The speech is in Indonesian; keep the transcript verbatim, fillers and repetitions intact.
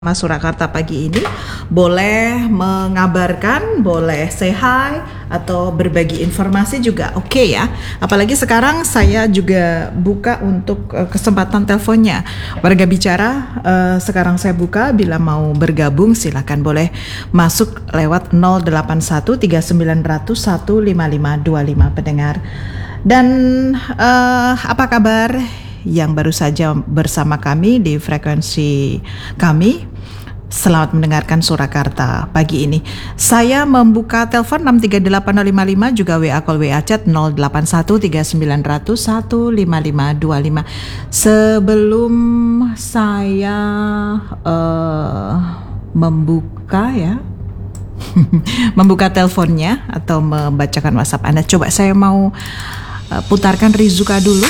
Mas Surakarta pagi ini boleh mengabarkan, boleh say hi atau berbagi informasi juga oke okay ya. Apalagi sekarang saya juga buka untuk uh, kesempatan teleponnya. Warga bicara uh, sekarang saya buka, bila mau bergabung silakan boleh masuk lewat nol delapan satu tiga sembilan nol nol satu lima lima dua lima pendengar. Dan uh, apa kabar yang baru saja bersama kami di frekuensi kami? Selamat mendengarkan Surakarta pagi ini. Saya membuka telepon enam tiga delapan nol lima lima, juga W A call W A chat nol delapan satu tiga sembilan nol nol satu lima lima dua lima. Sebelum saya uh, membuka ya membuka teleponnya atau membacakan WhatsApp Anda, coba saya mau uh, putarkan Rizuka dulu.